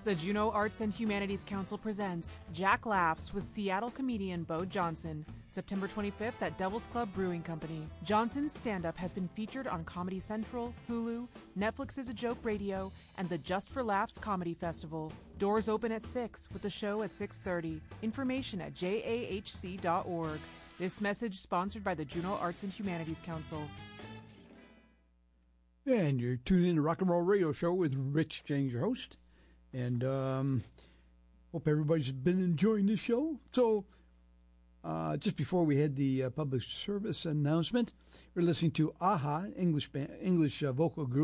The Juneau Arts and Humanities Council presents Jack Laughs with Seattle comedian Bo Johnson, September 25th at Devil's Club Brewing Company. Johnson's stand-up has been featured on Comedy Central, Hulu, Netflix is a Joke Radio, and the Just for Laughs Comedy Festival. Doors open at 6 with the show at 6:30. Information at jahc.org. This message sponsored by the Juneau Arts and Humanities Council. And you're tuning in to Rock and Roll Radio Show with Rich James, your host. And hope everybody's been enjoying the show. So just before we had the public service announcement, we're listening to AHA, English vocal group.